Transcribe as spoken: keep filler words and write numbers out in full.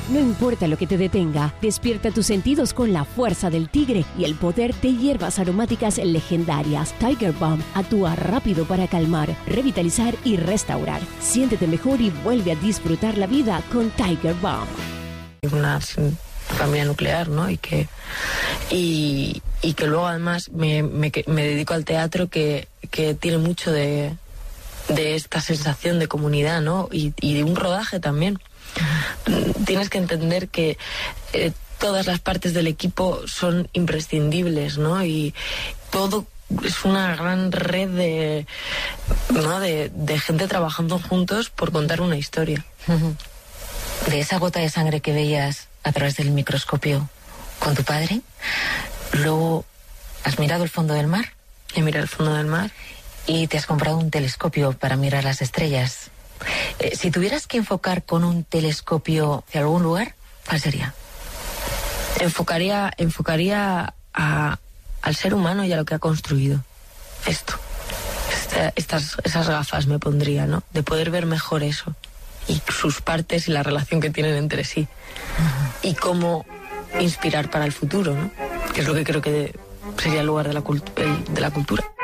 No importa lo que te detenga, despierta tus sentidos con la fuerza del tigre y el poder de hierbas aromáticas legendarias. Tiger Balm actúa rápido para calmar, revitalizar y restaurar. Siéntete mejor y vuelve a disfrutar la vida con Tiger Balm. Una familia nuclear, ¿no? Y que, y, y que luego además me, me, me dedico al teatro que, que tiene mucho de, de esta sensación de comunidad, ¿no? Y, y de un rodaje también. Tienes que entender que eh, todas las partes del equipo son imprescindibles, ¿no? Y todo es una gran red de, ¿no? de, de gente trabajando juntos por contar una historia. De esa gota de sangre que veías a través del microscopio con tu padre, luego has mirado el fondo del mar. He mirado el fondo del mar. Y te has comprado un telescopio para mirar las estrellas. Eh, si tuvieras que enfocar con un telescopio hacia algún lugar, ¿cuál sería? Enfocaría, enfocaría a, al ser humano y a lo que ha construido esto. Esta, estas, esas gafas me pondría, ¿no? De poder ver mejor eso. Y sus partes y la relación que tienen entre sí. Uh-huh. Y cómo inspirar para el futuro, ¿no? Que es lo que creo que sería el lugar de la, cult- el, de la cultura.